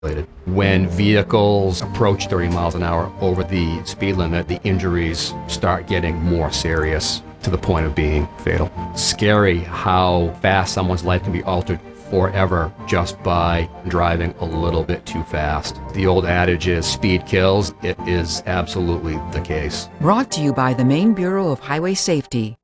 When vehicles approach 30 miles an hour over the speed limit, the injuries start getting more serious to the point of being fatal. Scary how fast someone's life can be altered forever just by driving a little bit too fast. The old adage is speed kills. It is absolutely the case. Brought to you by the Maine Bureau of Highway Safety.